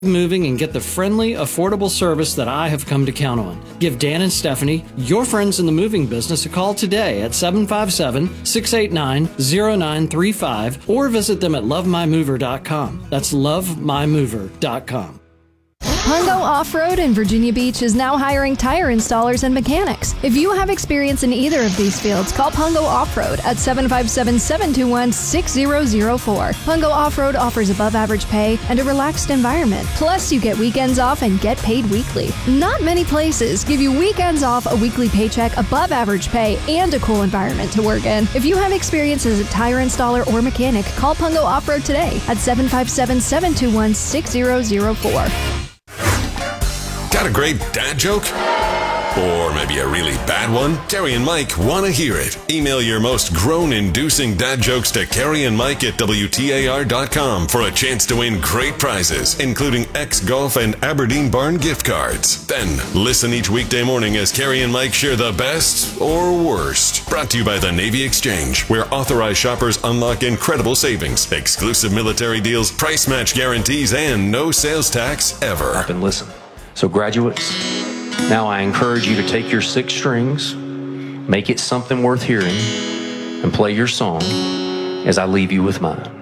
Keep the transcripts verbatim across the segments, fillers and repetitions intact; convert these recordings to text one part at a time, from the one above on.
Moving and get the friendly, affordable service that I have come to count on. Give Dan and Stephanie, your friends in the moving business, a call today at seven five seven, six eight nine, zero nine three five or visit them at love my mover dot com. That's love my mover dot com. Pungo Off-Road in Virginia Beach is now hiring tire installers and mechanics. If you have experience in either of these fields, call Pungo Off-Road at seven five seven, seven two one, six zero zero four. Pungo Off-Road offers above-average pay and a relaxed environment. Plus, you get weekends off and get paid weekly. Not many places give you weekends off, a weekly paycheck, above-average pay, and a cool environment to work in. If you have experience as a tire installer or mechanic, call Pungo Off-Road today at seven five seven, seven two one, six zero zero four. Got a great dad joke? Or maybe a really bad one? Carrie and Mike want to hear it. Email your most groan-inducing dad jokes to Carrie and Mike at W T A R dot com for a chance to win great prizes, including X-Golf and Aberdeen Barn gift cards. Then, listen each weekday morning as Carrie and Mike share the best or worst. Brought to you by the Navy Exchange, where authorized shoppers unlock incredible savings, exclusive military deals, price match guarantees, and no sales tax ever. Up and listen. So graduates, now I encourage you to take your six strings, make it something worth hearing, and play your song as I leave you with mine.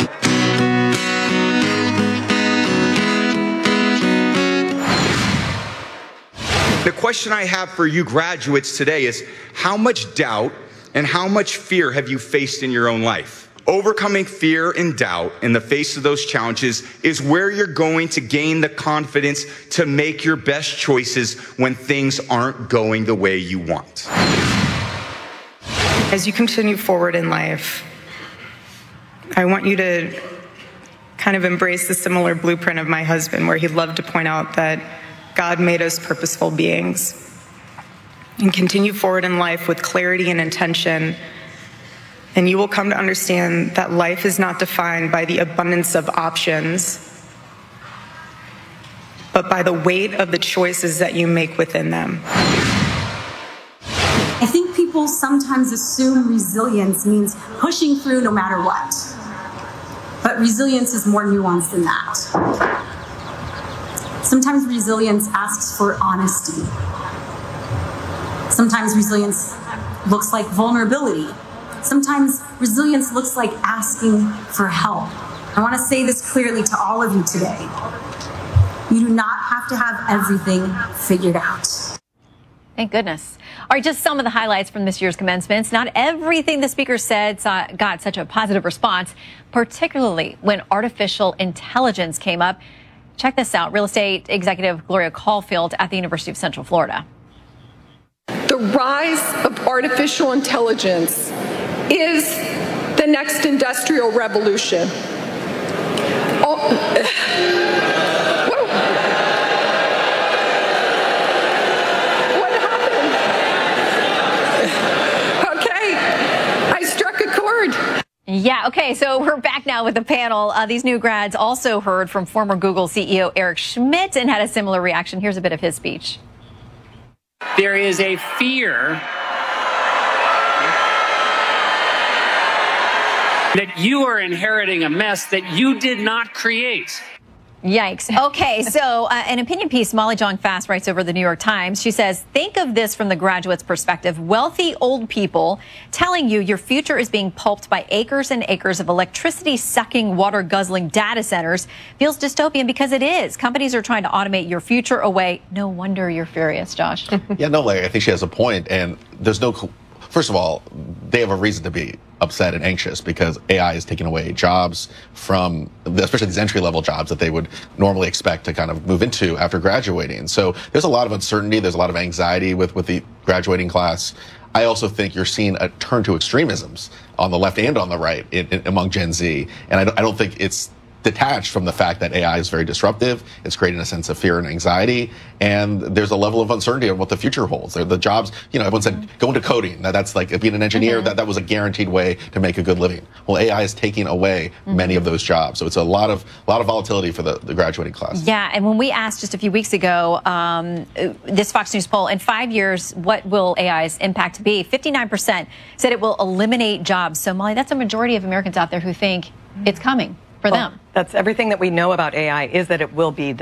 The question I have for you graduates today is, how much doubt and how much fear have you faced in your own life? Overcoming fear and doubt in the face of those challenges is where you're going to gain the confidence to make your best choices when things aren't going the way you want. As you continue forward in life, I want you to kind of embrace the similar blueprint of my husband, where he loved to point out that God made us purposeful beings. And continue forward in life with clarity and intention, and you will come to understand that life is not defined by the abundance of options, but by the weight of the choices that you make within them. I think people sometimes assume resilience means pushing through no matter what. But resilience is more nuanced than that. Sometimes resilience asks for honesty. Sometimes resilience looks like vulnerability. Sometimes resilience looks like asking for help. I want to say this clearly to all of you today. You do not have to have everything figured out. Thank goodness. All right, just some of the highlights from this year's commencements. Not everything the speaker said saw, got such a positive response, particularly when artificial intelligence came up. Check this out. Real estate executive Gloria Caulfield at the University of Central Florida. The rise of artificial intelligence is the next industrial revolution. Oh, what happened? Okay, I struck a chord. Yeah, okay, so we're back now with the panel. Uh, these new grads also heard from former Google C E O Eric Schmidt and had a similar reaction. Here's a bit of his speech. There is a fear that you are inheriting a mess that you did not create. Yikes. Okay, so uh, an opinion piece Molly Jong-Fast writes over the New York Times. She says, think of this from the graduate's perspective. Wealthy old people telling you your future is being pulped by acres and acres of electricity-sucking, water-guzzling data centers feels dystopian because it is. Companies are trying to automate your future away. No wonder you're furious, Josh. Yeah, no, Larry, I think she has a point, and there's no... First of all, they have a reason to be upset and anxious because A I is taking away jobs from, especially these entry-level jobs that they would normally expect to kind of move into after graduating. So there's a lot of uncertainty. There's a lot of anxiety with, with the graduating class. I also think you're seeing a turn to extremisms on the left and on the right in, in, among Gen Z. And I don't, I don't think it's detached from the fact that A I is very disruptive. It's creating a sense of fear and anxiety. And there's a level of uncertainty on what the future holds. The jobs, you know, everyone said, go into coding. Now, that's like being an engineer, mm-hmm. that, that was a guaranteed way to make a good living. Well, A I is taking away mm-hmm. many of those jobs. So it's a lot of a lot of volatility for the, the graduating class. Yeah, and when we asked just a few weeks ago, um, this Fox News poll, in five years, what will A I's impact be? fifty-nine percent said it will eliminate jobs. So, Molly, that's a majority of Americans out there who think mm-hmm. it's coming. for well, them. That's everything that we know about A I is that it will be